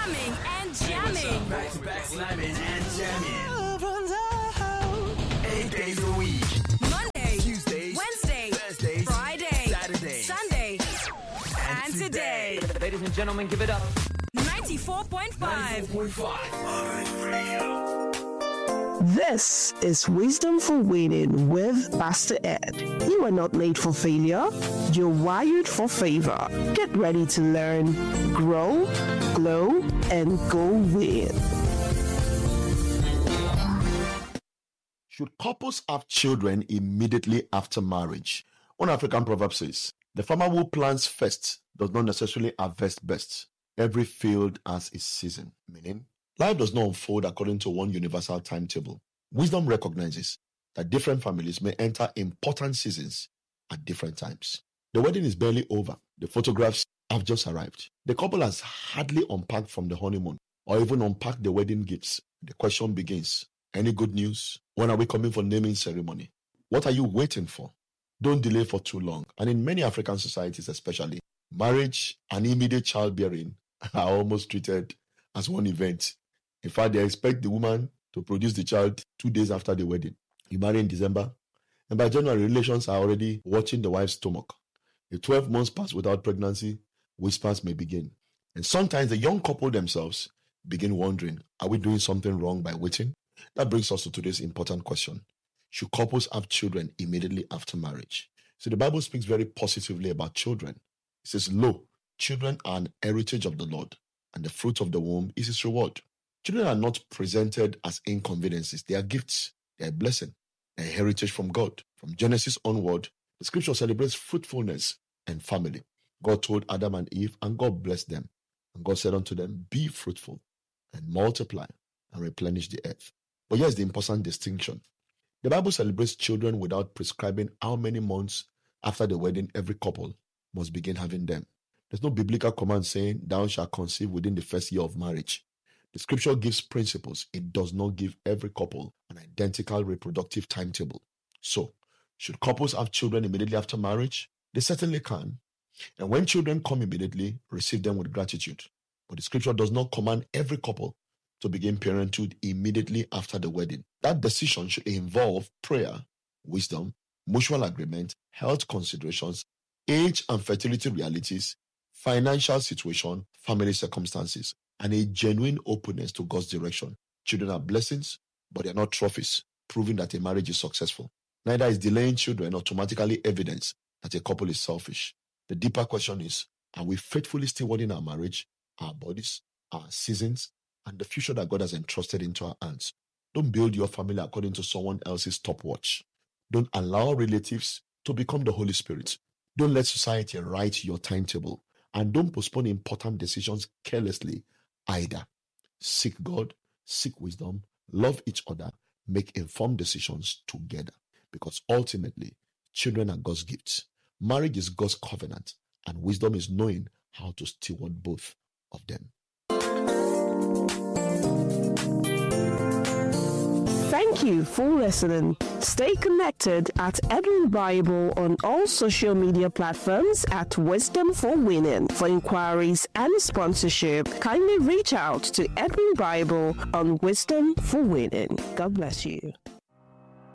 slamming and jamming. Back to back slamming and jamming. 8 days a week. Monday, Tuesdays, Wednesday, Thursdays, Friday, Saturday, Sunday, and today. Ladies and gentlemen, give it up. 94.5. 94.5. This is Wisdom for Winning with Pastor Ed. You are not made for failure, you're wired for favor. Get ready to learn, grow, glow, and go win. Should couples have children immediately after marriage? One African proverb says, the farmer who plants first does not necessarily harvest best. Every field has its season, meaning life does not unfold according to one universal timetable. Wisdom recognizes that different families may enter important seasons at different times. The wedding is barely over. The photographs have just arrived. The couple has hardly unpacked from the honeymoon or even unpacked the wedding gifts. The question begins, any good news? When are we coming for naming ceremony? What are you waiting for? Don't delay for too long. And in many African societies especially, marriage and immediate childbearing are almost treated as one event. In fact, they expect the woman to produce the child 2 days after the wedding. You marry in December, and by January, relations are already watching the wife's stomach. If 12 months pass without pregnancy, whispers may begin. And sometimes the young couple themselves begin wondering, are we doing something wrong by waiting? That brings us to today's important question. Should couples have children immediately after marriage? So the Bible speaks very positively about children. It says, lo, children are an heritage of the Lord, and the fruit of the womb is his reward. Children are not presented as inconveniences. They are gifts. They are a blessing. They are a heritage from God. From Genesis onward, the scripture celebrates fruitfulness and family. God told Adam and Eve, and God blessed them. And God said unto them, be fruitful and multiply and replenish the earth. But here's the important distinction. The Bible celebrates children without prescribing how many months after the wedding every couple must begin having them. There's no biblical command saying, thou shalt conceive within the first year of marriage. The scripture gives principles. It does not give every couple an identical reproductive timetable. So, should couples have children immediately after marriage? They certainly can. And when children come immediately, receive them with gratitude. But the scripture does not command every couple to begin parenthood immediately after the wedding. That decision should involve prayer, wisdom, mutual agreement, health considerations, age and fertility realities, financial situation, family circumstances, and a genuine openness to God's direction. Children are blessings, but they are not trophies, proving that a marriage is successful. Neither is delaying children automatically evidence that a couple is selfish. The deeper question is, are we faithfully stewarding our marriage, our bodies, our seasons, and the future that God has entrusted into our hands? Don't build your family according to someone else's stopwatch. Don't allow relatives to become the Holy Spirit. Don't let society write your timetable. And don't postpone important decisions carelessly either. Seek God, seek wisdom, love each other, make informed decisions together. Because ultimately, children are God's gifts. Marriage is God's covenant, and wisdom is knowing how to steward both of them. Thank you for listening. Stay connected at Edwin Bible on all social media platforms at Wisdom for Winning. For inquiries and sponsorship, kindly reach out to Edwin Bible on Wisdom for Winning. God bless you.